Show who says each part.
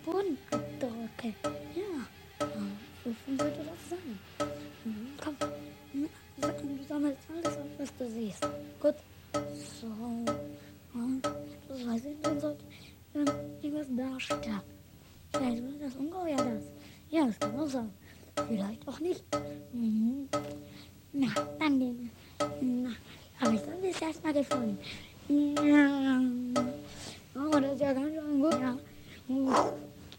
Speaker 1: Boden abdrücke. Ja, wovon sollte das sein? Komm, du sammelst alles auf, was du siehst. Gut, so. Und das weiß ich, dann sollte irgendwas darstellen. Vielleicht war das Ungeheuer das. Ja, das kann auch sein. Vielleicht auch nicht. Na, dann gehen wir. Na, habe ich das jetzt erstmal gefunden. Ja. Oh, das ist ja ganz schön gut. Ja.